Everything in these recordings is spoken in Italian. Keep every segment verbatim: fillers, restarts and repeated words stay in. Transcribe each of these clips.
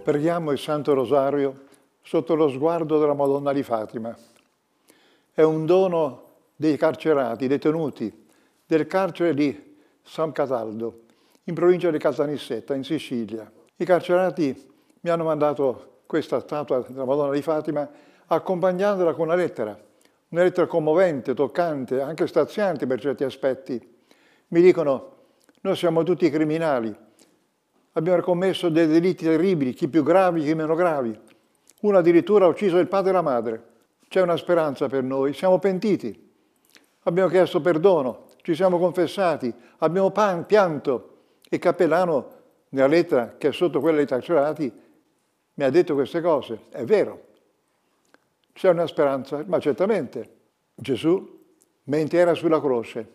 Preghiamo il Santo Rosario sotto lo sguardo della Madonna di Fatima. È un dono dei carcerati, detenuti, del carcere di San Cataldo, in provincia di Caltanissetta, in Sicilia. I carcerati mi hanno mandato questa statua della Madonna di Fatima accompagnandola con una lettera, una lettera commovente, toccante, anche straziante per certi aspetti. Mi dicono, noi siamo tutti criminali, abbiamo commesso dei delitti terribili, chi più gravi, chi meno gravi. Uno addirittura ha ucciso il padre e la madre. C'è una speranza per noi, siamo pentiti, abbiamo chiesto perdono, ci siamo confessati, abbiamo pianto. Il cappellano, nella lettera che è sotto quella dei carcerati, mi ha detto queste cose. È vero, c'è una speranza, ma certamente Gesù, mentre era sulla croce,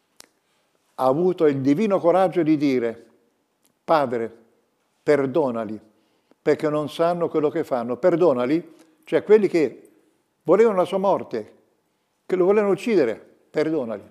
ha avuto il divino coraggio di dire: Padre, perdonali, perché non sanno quello che fanno. Perdonali, cioè quelli che volevano la sua morte, che lo volevano uccidere, perdonali.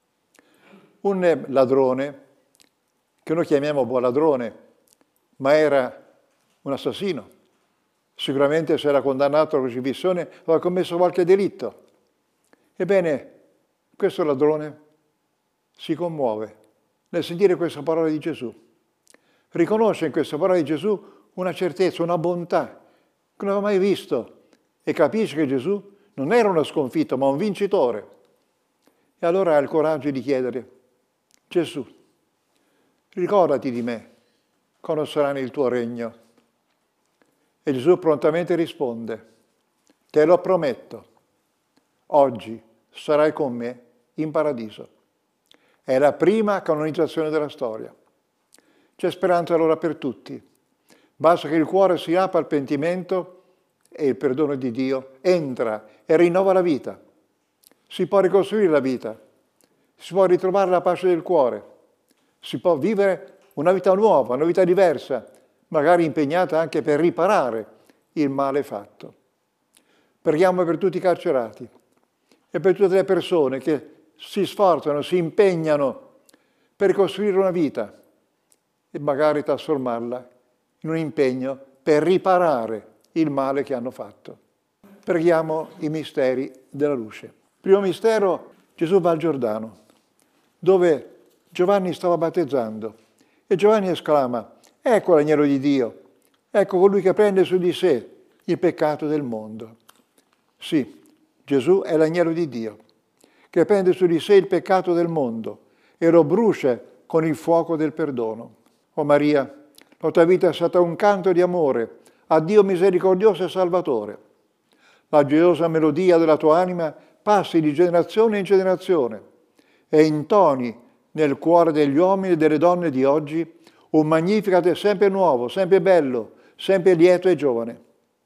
Un ladrone, che noi chiamiamo buon ladrone, ma era un assassino, sicuramente se era condannato alla crocifissione aveva commesso qualche delitto. Ebbene, questo ladrone si commuove nel sentire questa parola di Gesù. Riconosce in questa parola di Gesù una certezza, una bontà che non aveva mai visto e capisce che Gesù non era uno sconfitto, ma un vincitore. E allora ha il coraggio di chiedere: Gesù, ricordati di me quando sarà nel tuo regno. E Gesù prontamente risponde: te lo prometto, oggi sarai con me in paradiso. È la prima canonizzazione della storia. C'è speranza allora per tutti. Basta che il cuore si apra al pentimento e il perdono di Dio entra e rinnova la vita. Si può ricostruire la vita, si può ritrovare la pace del cuore, si può vivere una vita nuova, una vita diversa, magari impegnata anche per riparare il male fatto. Preghiamo per tutti i carcerati e per tutte le persone che si sforzano, si impegnano per costruire una vita e magari trasformarla in un impegno per riparare il male che hanno fatto. Preghiamo i misteri della luce. Primo mistero, Gesù va al Giordano, dove Giovanni stava battezzando, e Giovanni esclama: ecco l'agnello di Dio, ecco colui che prende su di sé il peccato del mondo. Sì, Gesù è l'agnello di Dio, che prende su di sé il peccato del mondo e lo brucia con il fuoco del perdono. O Maria, la tua vita è stata un canto di amore a Dio misericordioso e salvatore. La gioiosa melodia della tua anima passi di generazione in generazione e intoni nel cuore degli uomini e delle donne di oggi un Magnificat sempre nuovo, sempre bello, sempre lieto e giovane.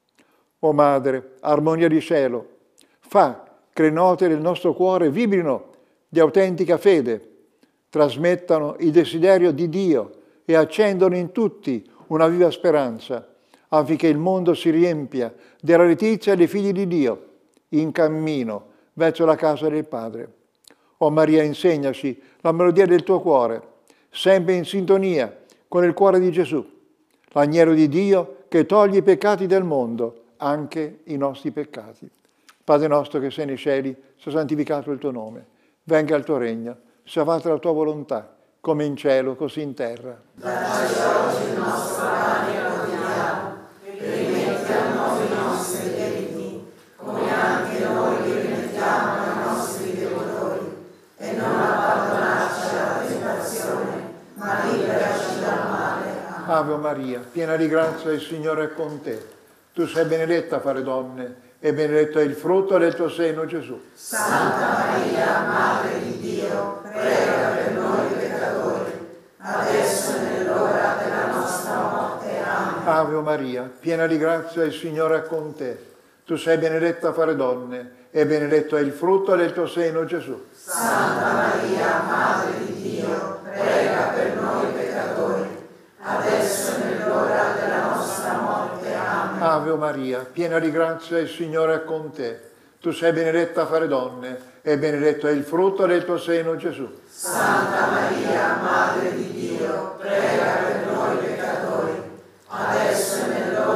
O Madre, armonia di cielo, fa che le note del nostro cuore vibrino di autentica fede, trasmettano il desiderio di Dio e accendono in tutti una viva speranza, affinché il mondo si riempia della letizia dei figli di Dio, in cammino verso la casa del Padre. O Maria, insegnaci la melodia del tuo cuore, sempre in sintonia con il cuore di Gesù, l'agnello di Dio che toglie i peccati del mondo, anche i nostri peccati. Padre nostro che sei nei cieli, sia santificato il tuo nome, venga il tuo regno, sia fatta la tua volontà, come in cielo, così in terra. Dacci oggi il nostro pane quotidiano, e rimetti a noi i nostri debiti, come anche noi li rimettiamo ai nostri debitori, e non abbandonarci alla tentazione, ma liberaci dal male. Ave Maria, piena di grazia, il Signore è con te. Tu sei benedetta fra le donne, e benedetto è il frutto del tuo seno, Gesù. Santa Maria, Madre di Dio, prega per noi peccatori, adesso e nell'ora della nostra morte. Amen. Ave Maria, piena di grazia, il Signore è con te. Tu sei benedetta fra le donne, e benedetto è il frutto del tuo seno, Gesù. Santa Maria, Madre di Dio, prega per noi peccatori, adesso e nell'ora della nostra morte. Amen. Ave Maria, piena di grazia, il Signore è con te. Tu sei benedetta fra le donne, e benedetto è il frutto del tuo seno, Gesù. Santa Maria, Madre di Dio, prega per noi peccatori, adesso e nell'ora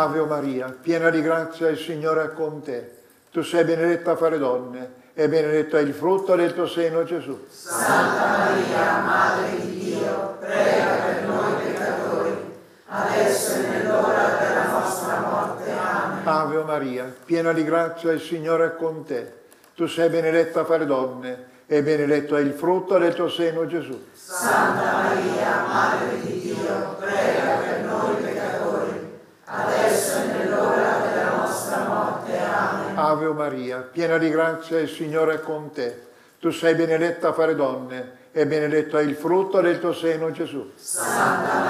Ave Maria, piena di grazia, il Signore è con te. Tu sei benedetta fra le donne, e benedetto è il frutto del tuo seno, Gesù. Santa Maria, Madre di Dio, prega per noi peccatori, adesso e nell'ora della nostra morte. Amen. Ave Maria, piena di grazia, il Signore è con te. Tu sei benedetta fra le donne, e benedetto è il frutto del tuo seno, Gesù. Santa Maria, Madre di Dio, prega per noi peccatori, adesso e nell'ora della nostra morte. Amen. Ave Maria, piena di grazia, il Signore è con te. Tu sei benedetta fra le donne, e benedetto è il frutto del tuo seno, Gesù. Santa